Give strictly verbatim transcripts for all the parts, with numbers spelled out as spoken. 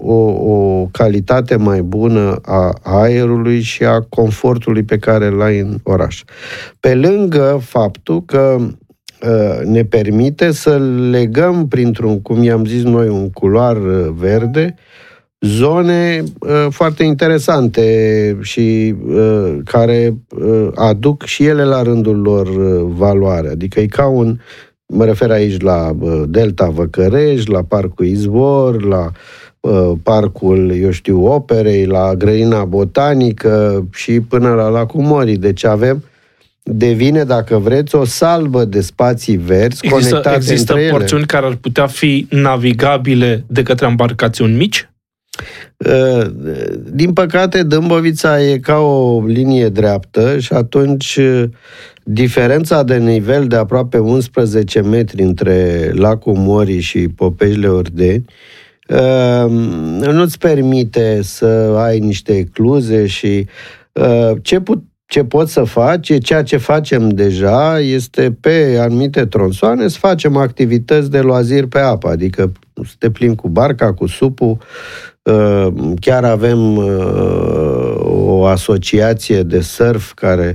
o, o calitate mai bună a aerului și a confortului pe care îl ai în oraș. Pe lângă faptul că ne permite să legăm printr-un, cum i-am zis noi, un culoar verde, zone uh, foarte interesante și uh, care uh, aduc și ele la rândul lor uh, valoare. Adică e ca un, mă refer aici la uh, Delta Văcărești, la Parcul Izvor, la uh, Parcul, eu știu, Operei, la Grădina Botanică și până la Lacul Morii. Deci avem, devine, dacă vreți, o salbă de spații verzi există, conectate există între ele. Există porțiuni care ar putea fi navigabile de către embarcațiuni mici? Din păcate, Dâmbovița e ca o linie dreaptă și atunci diferența de nivel de aproape unsprezece metri între Lacul Morii și Popejile Ordeni nu-ți permite să ai niște ecluze și ce, put, ce poți să faci, ceea ce facem deja, este pe anumite tronsoane să facem activități de loazir pe apă, adică să te plimbi cu barca, cu supul. Chiar avem o asociație de surf care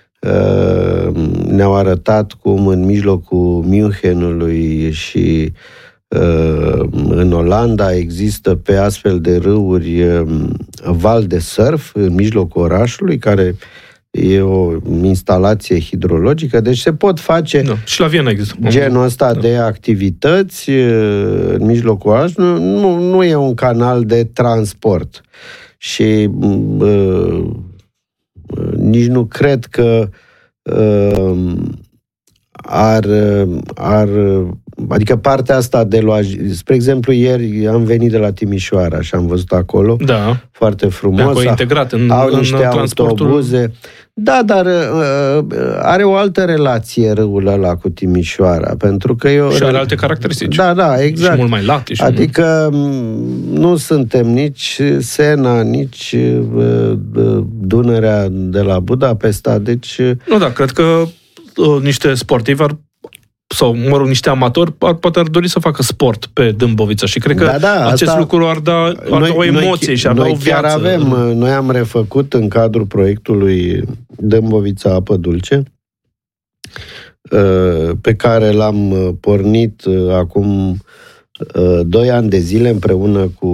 ne-au arătat cum în mijlocul Münchenului și în Olanda există pe astfel de râuri val de surf în mijlocul orașului, care e o instalație hidrologică, deci se pot face no, și la Viena există genul ăsta da. de activități în mijlocul orașului. Nu, nu, nu e un canal de transport și uh, nici nu cred că uh, ar, ar adică partea asta de luaj... Spre exemplu, ieri am venit de la Timișoara și am văzut acolo. Da. Foarte frumos. De integrat în, au în niște transportul... autobuze. Da, dar uh, are o altă relație râul ăla cu Timișoara, pentru că eu... Și are alte caracteristici. Da, da, exact. Și mult mai late. Și adică mult... nu suntem nici Sena, nici uh, Dunărea de la Budapesta, deci... Nu, da, cred că uh, niște sportivi ar sau, mă rog, niște amatori, ar, poate ar dori să facă sport pe Dâmbovița și cred că da, da, acest asta, lucru ar da, ar noi, da o emoție noi, și ar da o viață. Chiar avem, noi am refăcut în cadrul proiectului Dâmbovița Apă Dulce, pe care l-am pornit acum doi ani de zile împreună cu,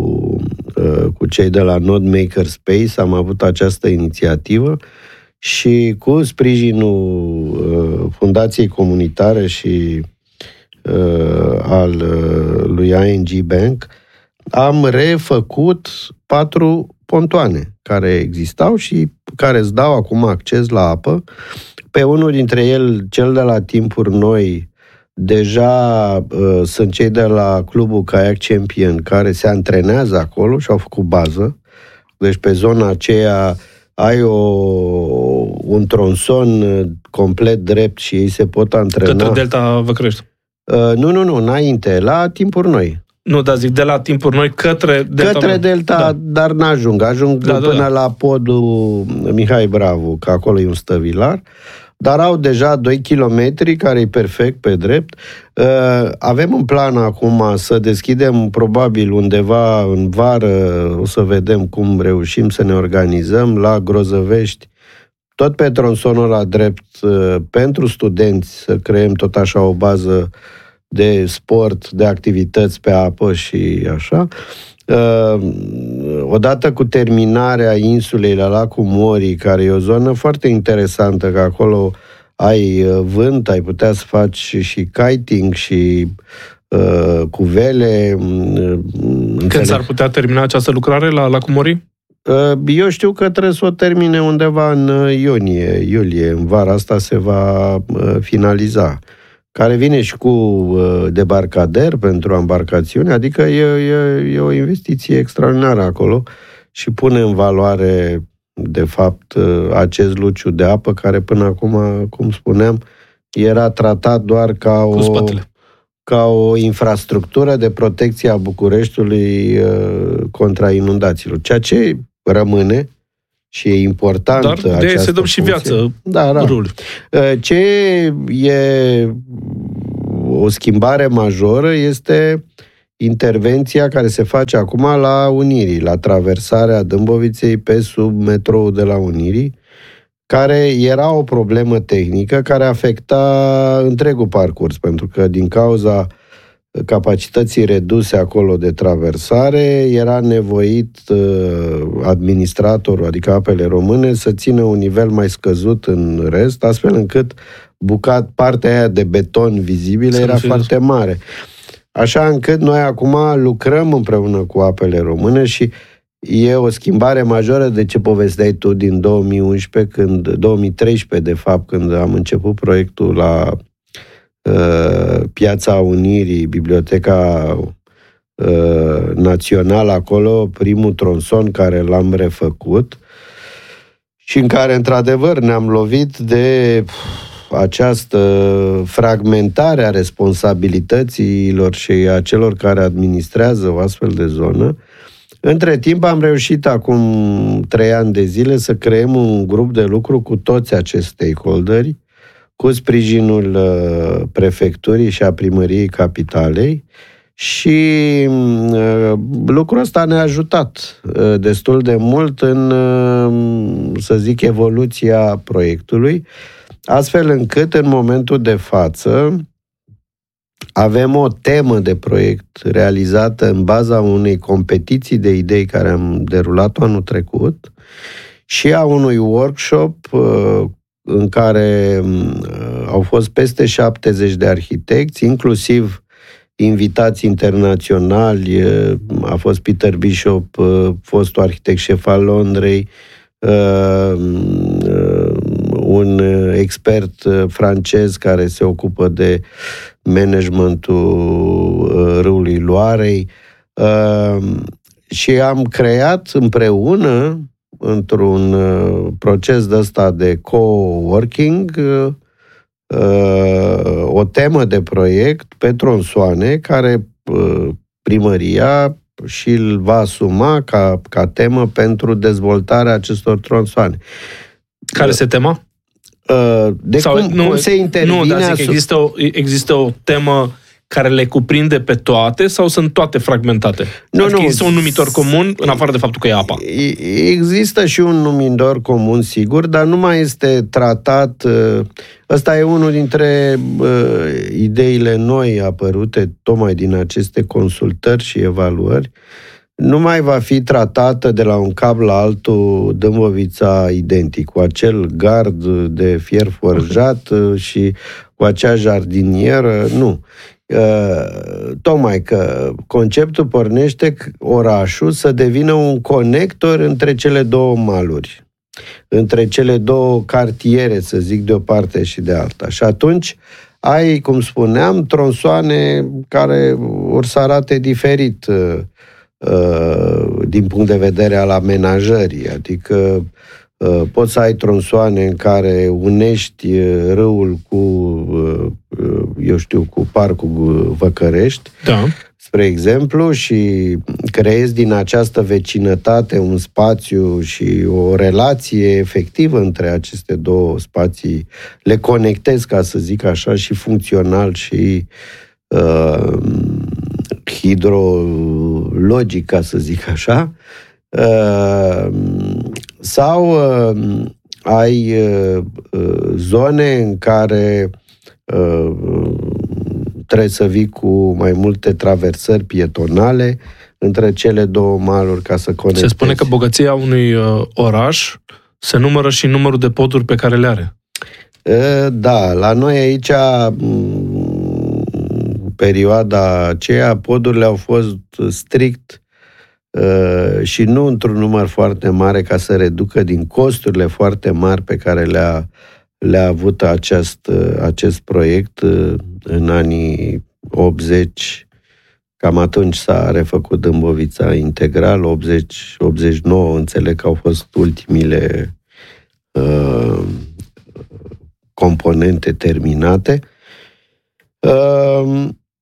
cu cei de la Node Maker Space. Am avut această inițiativă și cu sprijinul uh, Fundației Comunitare și uh, al uh, lui I N G Bank, am refăcut patru pontoane care existau și care îți dau acum acces la apă. Pe unul dintre ele, cel de la Timpuri Noi, deja uh, sunt cei de la Clubul Kayak Champion care se antrenează acolo și au făcut bază. Deci pe zona aceea ai o, un tronson complet drept și ei se pot antrena. Către Delta Văcărești? Uh, nu, nu, nu, înainte, la Timpuri Noi. Nu, dar zic, de la Timpuri Noi către Delta. Către Delta, da. Dar n-ajung. Ajung da, până da, da. la podul Mihai Bravu, că acolo e un stăvilar. Dar au deja doi kilometri, care e perfect pe drept. Uh, avem în plan acum să deschidem, probabil undeva în vară, o să vedem cum reușim să ne organizăm, la Grozăvești, tot pe tronsonul la drept, uh, pentru studenți, să creăm tot așa o bază de sport, de activități pe apă și așa. Uh, odată cu terminarea insulei la Lacul Morii, care e o zonă foarte interesantă, că acolo ai vânt, ai putea să faci și kiting și uh, cu vele. Când înțeleg... s-ar putea termina această lucrare la Lacul Morii? Uh, eu știu că trebuie să o termine undeva în iunie, iulie. În vara asta se va uh, finaliza. Care vine și cu uh, debarcader pentru embarcațiuni, adică e, e, e o investiție extraordinară acolo și pune în valoare, de fapt, uh, acest luciu de apă care până acum, cum spuneam, era tratat doar ca o, ca o infrastructură de protecție a Bucureștiului uh, contra inundațiilor. Ceea ce rămâne și e important. Dar de aceea se dă și viață da, da. Râului. Ce e o schimbare majoră este intervenția care se face acum la Unirii, la traversarea Dâmboviței pe sub metroul de la Unirii, care era o problemă tehnică care afecta întregul parcurs, pentru că din cauza capacității reduse acolo de traversare, era nevoit administratorul, adică Apele Române, să țină un nivel mai scăzut în rest, astfel încât bucat, partea aia de beton vizibilă era foarte mare. Așa încât noi acum lucrăm împreună cu Apele Române și e o schimbare majoră de ce povesteai tu din două mii unsprezece, când, două mii treisprezece, de fapt, când am început proiectul la uh, Piața Unirii, Biblioteca uh, Națională acolo, primul tronson care l-am refăcut și în care, într-adevăr, ne-am lovit de această fragmentare a responsabilităților și a celor care administrează o astfel de zonă. Între timp am reușit acum trei ani de zile să creăm un grup de lucru cu toți acești stakeholderi, cu sprijinul prefecturii și a primăriei capitalei și lucrul ăsta ne-a ajutat destul de mult în, să zic, evoluția proiectului, astfel încât în momentul de față avem o temă de proiect realizată în baza unei competiții de idei care am derulat-o anul trecut și a unui workshop în care au fost peste șaptezeci de arhitecți, inclusiv invitați internaționali. A fost Peter Bishop, fostul arhitect șef al Londrei, un expert francez care se ocupă de managementul râului Loarei și am creat împreună, într-un proces de ăsta de co-working, o temă de proiect pe tronsoane care primăria și îl va asuma ca, ca temă pentru dezvoltarea acestor tronsoane. Care se tema? De Sau, cum, nu, cum se intervine... Nu, dar zic, există, o, există o temă care le cuprinde pe toate sau sunt toate fragmentate? Nu, adică nu, există un numitor comun, în afară de faptul că e apa. Există și un numitor comun, sigur, dar nu mai este tratat... Ăsta e unul dintre uh, ideile noi apărute tocmai din aceste consultări și evaluări. Nu mai va fi tratată de la un cap la altul Dâmbovița identic, cu acel gard de fier forjat și cu acea jardinieră, nu. Uh, tocmai că conceptul pornește orașul să devină un conector între cele două maluri, între cele două cartiere, să zic, de o parte și de alta. Și atunci ai, cum spuneam, tronsoane care or să arate diferit uh, din punct de vedere al amenajării, adică poți să ai tronsoane în care unești râul cu, eu știu, cu Parcul Văcărești, da, spre exemplu, și creezi din această vecinătate un spațiu și o relație efectivă între aceste două spații, le conectezi, ca să zic așa, și funcțional și uh, hidrologic, ca să zic așa, sau ai zone în care trebuie să vii cu mai multe traversări pietonale între cele două maluri ca să conectezi. Se spune că bogăția unui oraș se numără și numărul de poduri pe care le are. Da, la noi aici perioada aceea, podurile au fost strict uh, și nu într-un număr foarte mare ca să reducă din costurile foarte mari pe care le-a, le-a avut acest, acest proiect uh, în anii optzeci. Cam atunci s-a refăcut Dâmbovița integral, optzeci optzeci și nouă, înțeleg că au fost ultimile uh, componente terminate. Uh,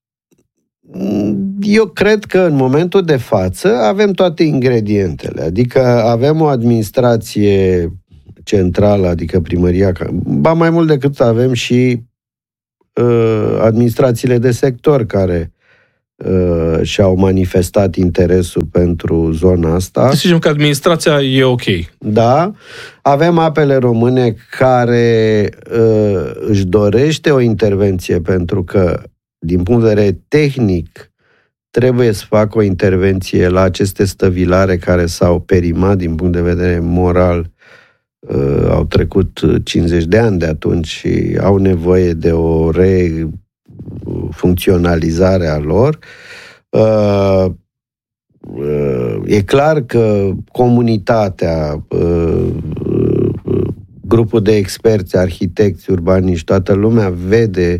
Eu cred că în momentul de față avem toate ingredientele, adică avem o administrație centrală, adică primăria, ba mai mult decât avem și uh, administrațiile de sector care uh, și-au manifestat interesul pentru zona asta. Să zicem că administrația e ok. Da. Avem Apele Române care uh, își dorește o intervenție pentru că, din punct de vedere tehnic, trebuie să facă o intervenție la aceste stăvilare care s-au perimat din punct de vedere moral. Uh, au trecut cincizeci de ani de atunci și au nevoie de o refuncționalizare a lor. Uh, uh, e clar că comunitatea, uh, grupul de experți, arhitecți, urbaniști, toată lumea vede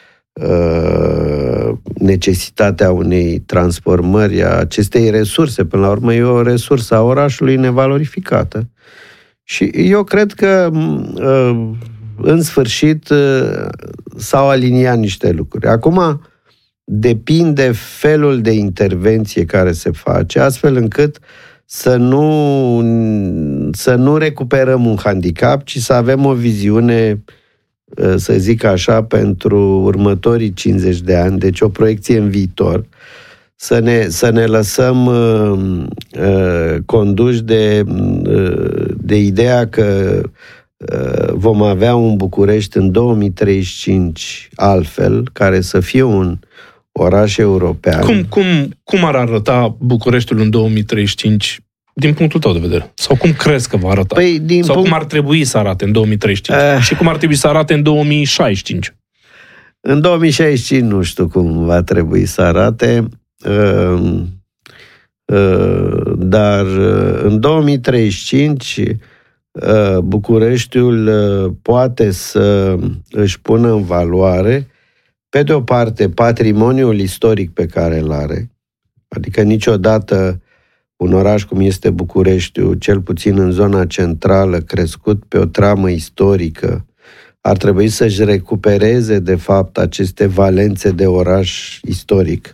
uh, necesitatea unei transformări a acestei resurse. Până la urmă e o resursă a orașului nevalorificată. Și eu cred că, în sfârșit, s-au aliniat niște lucruri. Acum, depinde felul de intervenție care se face, astfel încât să nu, să nu recuperăm un handicap, ci să avem o viziune, să zic așa, pentru următorii cincizeci de ani, deci o proiecție în viitor, să ne, să ne lăsăm uh, uh, conduși de, uh, de ideea că uh, vom avea un București în două mii treizeci și cinci altfel, care să fie un oraș european. Cum, cum, cum ar arăta Bucureștiul în două mii treizeci și cinci din punctul tău de vedere? Sau cum crezi că va arăta? Păi, din Sau punct... cum ar trebui să arate în două mii treizeci și cinci? Uh... Și cum ar trebui să arate în două mii șaizeci și cinci? În două mii șaizeci și cinci nu știu cum va trebui să arate. Uh, uh, dar uh, în două mii treizeci și cinci uh, Bucureștiul uh, poate să își pună în valoare, pe de o parte, patrimoniul istoric pe care îl are, adică niciodată un oraș cum este Bucureștiul, cel puțin în zona centrală, crescut pe o tramă istorică, ar trebui să-și recupereze, de fapt, aceste valențe de oraș istoric.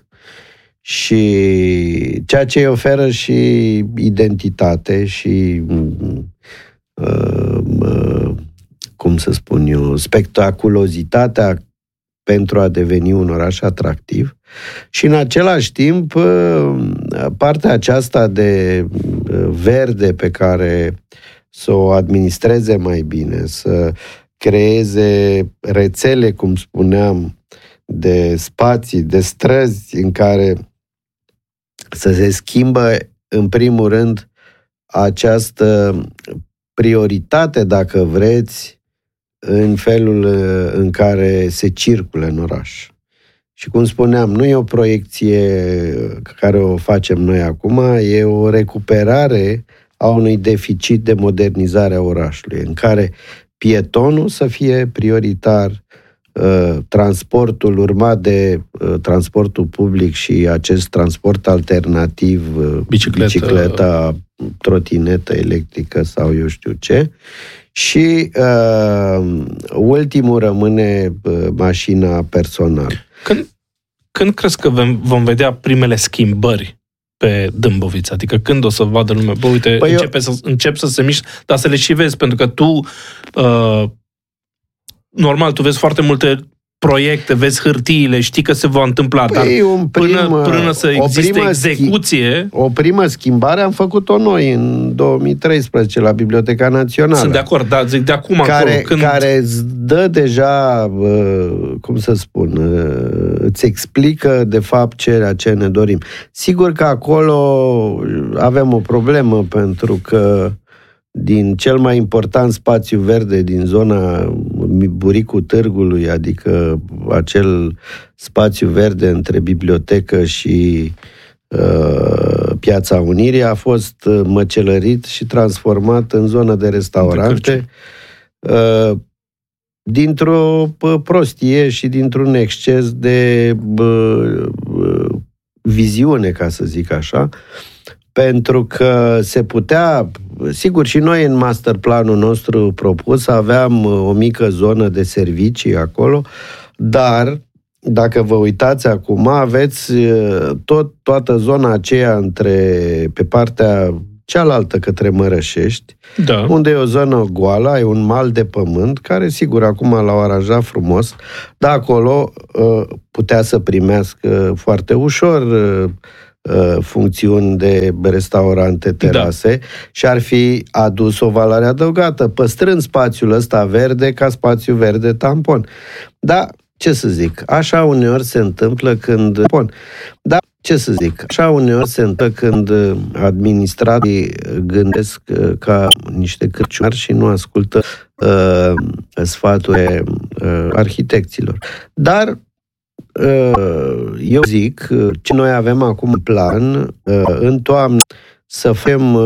Și ceea ce îi oferă și identitate și, uh, uh, cum să spun eu, spectaculozitatea pentru a deveni un oraș atractiv. Și în același timp, uh, partea aceasta de verde pe care să o administreze mai bine, să creeze rețele, cum spuneam, de spații, de străzi în care să se schimbă, în primul rând, această prioritate, dacă vreți, în felul în care se circulă în oraș. Și cum spuneam, nu e o proiecție care o facem noi acum, e o recuperare a unui deficit de modernizare a orașului, în care pietonul să fie prioritar, transportul urmat de transportul public și acest transport alternativ, bicicletă, bicicleta, trotinetă electrică sau eu știu ce, și uh, ultimul rămâne uh, mașina personală. Când, când crezi că vom, vom vedea primele schimbări pe Dâmbovița? Adică când o să vadă lumea, bă, uite, păi începe eu... să, încep să se miște, dar să le și vezi, pentru că tu uh, normal, tu vezi foarte multe proiecte, vezi hârtiile, știi că se va întâmpla, păi dar un prim, până, până să existe execuție... O primă schimbare am făcut-o noi în două mii treisprezece la Biblioteca Națională. Sunt de acord, dar zic de acum care, acolo. Când... Care îți dă deja, cum să spun, îți explică de fapt ceea ce ne dorim. Sigur că acolo avem o problemă, pentru că din cel mai important spațiu verde din zona Buricul Târgului, adică acel spațiu verde între bibliotecă și uh, Piața Unirii, a fost măcelărit și transformat în zonă de restaurante uh, dintr-o prostie și dintr-un exces de uh, viziune, ca să zic așa, pentru că se putea, sigur, și noi în masterplanul nostru propus aveam o mică zonă de servicii acolo, dar dacă vă uitați acum, aveți tot, toată zona aceea între, pe partea cealaltă către Mărășești, da. unde e o zonă goală, ai un mal de pământ, care sigur acum l-au aranjat frumos, dar acolo putea să primească foarte ușor funcțiuni de restaurante, terase, da. Și ar fi adus o valoare adăugată, păstrând spațiul ăsta verde ca spațiu verde tampon. Da, ce să zic, așa uneori se întâmplă când... Bun, da, ce să zic, așa uneori se întâmplă când administratorii gândesc ca niște cârciumari și nu ascultă uh, sfaturile uh, arhitecților. Dar eu zic, ce noi avem acum în plan, în toamnă, să facem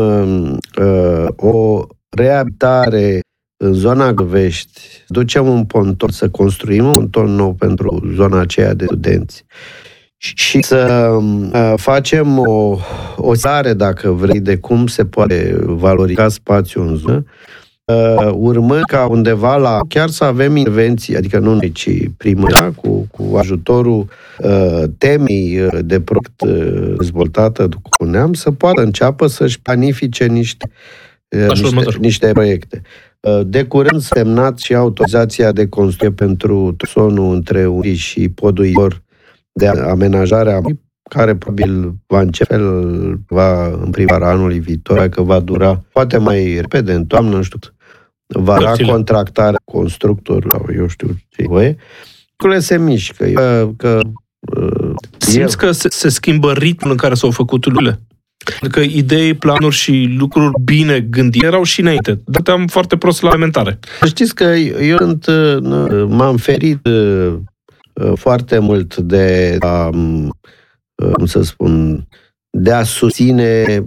o reabilitare în zona Găvești, ducem un ponton, să construim un ponton nou pentru zona aceea de studenți și să facem o, o stare, dacă vrei, de cum se poate valorifica spațiul în zonă, Uh, urmând ca undeva la, chiar să avem intervenții, adică nu noi, ci primăria, cu, cu ajutorul uh, temei de proiect uh, dezvoltată, cum spuneam, să poată înceapă să-și planifice niște, uh, niște, niște proiecte. Uh, de curând semnat și autorizația de construire pentru tronul între Unii și podul Ior de amenajare a care probabil va începe va, în primăvara anului viitor, că va dura poate mai repede, în toamnă, nu știu, va da contractarea constructorului, eu știu ce voie, lucrurile se mișcă. Că, că, Simți eu... că se, se schimbă ritmul în care s-au făcut lucrurile? Că idei, planuri și lucruri bine gândite erau și înainte. Dar am foarte prost la alimentare. Știți că eu sunt, m-am ferit foarte mult de a, cum să spun, de a susține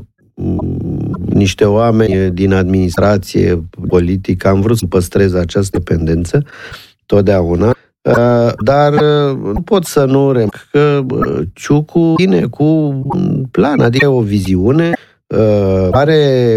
niște oameni din administrație politică. Am vrut să păstrez această dependență totdeauna, dar nu pot să nu remarc că Ciucu vine cu un plan, adică o viziune, are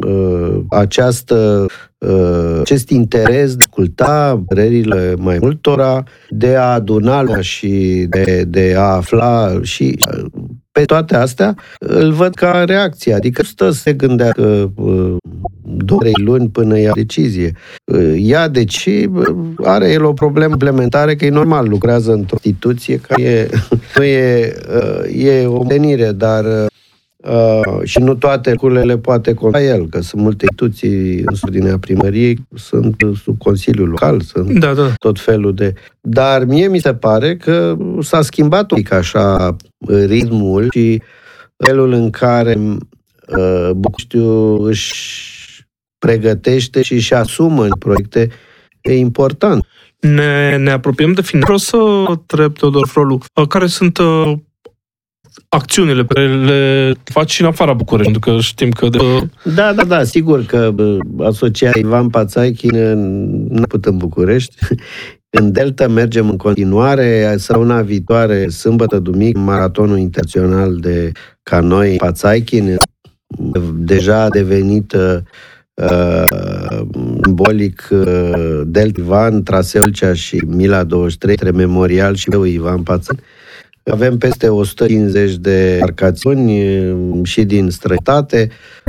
această, acest interes de a asculta părerile mai multora, de a aduna și de, de a afla și pe toate astea îl văd ca reacție, adică stă să se gândească două, trei luni până ia decizie. Ia deci are el o problemă implementare, că e normal, lucrează într-o instituție care e, nu e, e o menire, dar Uh, și nu toate lucrurile le poate controla el, că sunt multe instituții în ordinea primăriei, sunt sub Consiliul Local, sunt da, da. tot felul de... Dar mie mi se pare că s-a schimbat un pic așa ritmul și felul în care uh, Bucuștiu își pregătește și își asumă proiecte e important. Ne, ne apropiem de final. Vreau să întreb, Teodor Frolu, care sunt uh, acțiunile pe care le faci și în afara București, pentru că știm că... De... Da, da, da, sigur că asociația Ivan Pațaichin n-a putut în București. În Delta mergem în continuare, săptămâna viitoare, sâmbătă, duminică, maratonul internațional de canoi Pațaichin, deja a devenit uh, simbolic uh, Delta Ivan, traseul Cea și Mila douăzeci și trei, între Memorial și Ivan Pațaichin. Avem peste o sută cincizeci de embarcațiuni și din străinătate,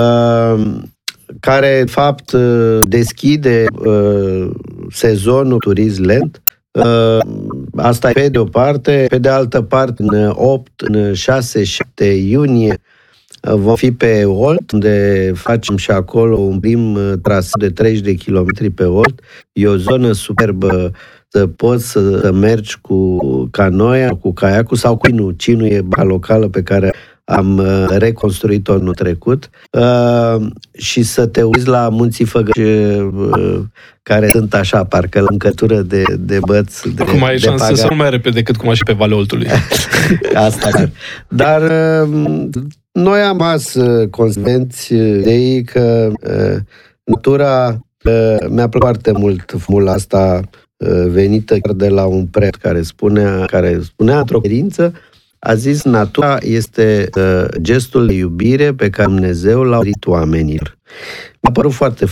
care, de fapt, deschide sezonul turism lent. Asta e pe de o parte. Pe de altă parte, în opt, în șase șapte iunie, vom fi pe Olt, unde facem și acolo un prim traseu de treizeci de kilometri pe Olt. E o zonă superbă, să poți să mergi cu canoia, cu caiacul sau cu cinu. Cinu e baca locală pe care am reconstruit-o anul trecut uh, și să te uiți la munții Făgăși, uh, care sunt așa, parcă la încătură de, de băți. De, cum ai șanse să nu mai repede decât cum ai și pe Valea Oltului. Asta. Dar uh, noi am rămas uh, consecvenți de ei că uh, natura uh, mi-a plăcut foarte mult formula asta venită chiar de la un preot care spunea, care spunea într-o conferință, a zis, natura este uh, gestul de iubire pe care Dumnezeu l-a oferit oamenilor. Mi-a părut foarte